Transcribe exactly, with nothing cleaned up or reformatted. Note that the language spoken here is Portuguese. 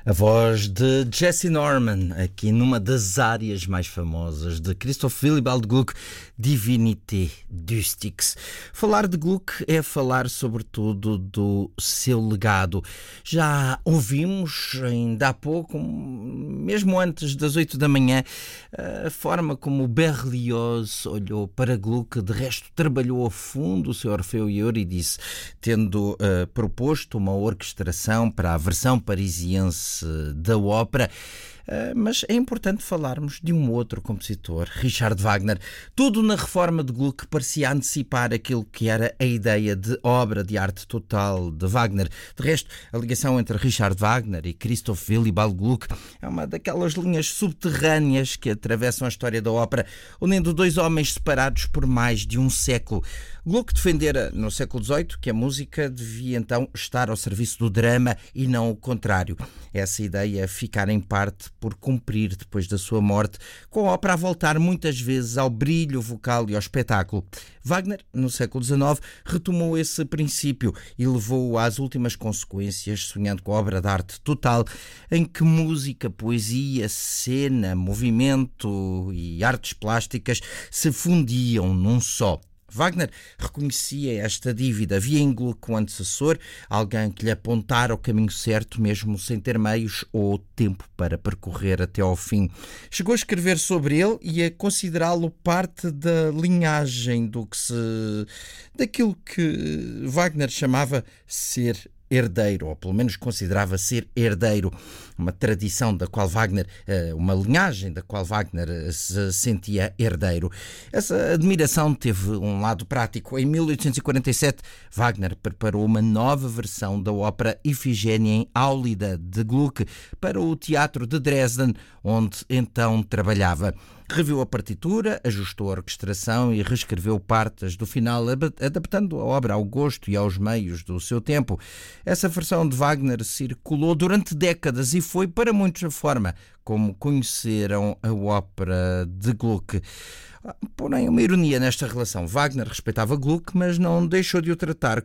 A voz de Jessye Norman, aqui numa das áreas mais famosas de Christoph Willibald Gluck, Divinité du Styx. Falar de Gluck é falar sobretudo do seu legado. Já ouvimos ainda há pouco, mesmo antes das oito da manhã, a forma como Berlioz olhou para Gluck. De resto, trabalhou a fundo o seu Orfeu e Eurídice, tendo uh, proposto uma orquestração para a versão parisiense da ópera. Uh, mas é importante falarmos de um outro compositor, Richard Wagner. Tudo na reforma de Gluck parecia antecipar aquilo que era a ideia de obra de arte total de Wagner. De resto, a ligação entre Richard Wagner e Christoph Willibald Gluck é uma daquelas linhas subterrâneas que atravessam a história da ópera, unindo dois homens separados por mais de um século. Gluck defendera no século dezoito que a música devia então estar ao serviço do drama e não o contrário. Essa ideia ficar em parte por cumprir depois da sua morte, com a ópera a voltar muitas vezes ao brilho vocal e ao espetáculo. Wagner, no século dezenove, retomou esse princípio e levou-o às últimas consequências, sonhando com a obra de arte total, em que música, poesia, cena, movimento e artes plásticas se fundiam num só. Wagner reconhecia esta dívida, via em Gluck um antecessor, alguém que lhe apontara o caminho certo, mesmo sem ter meios ou tempo para percorrer até ao fim. Chegou a escrever sobre ele e a considerá-lo parte da linhagem do que se... daquilo que Wagner chamava ser herdeiro, ou pelo menos considerava ser herdeiro, uma tradição da qual Wagner, uma linhagem da qual Wagner se sentia herdeiro. Essa admiração teve um lado prático. Em mil oitocentos e quarenta e sete, Wagner preparou uma nova versão da ópera Ifigênia em Áulida de Gluck para o Teatro de Dresden, onde então trabalhava. Reviu a partitura, ajustou a orquestração e reescreveu partes do final, adaptando a obra ao gosto e aos meios do seu tempo. Essa versão de Wagner circulou durante décadas e foi para muitos a forma como conheceram a ópera de Gluck. Porém, uma ironia nesta relação. Wagner respeitava Gluck, mas não deixou de o tratar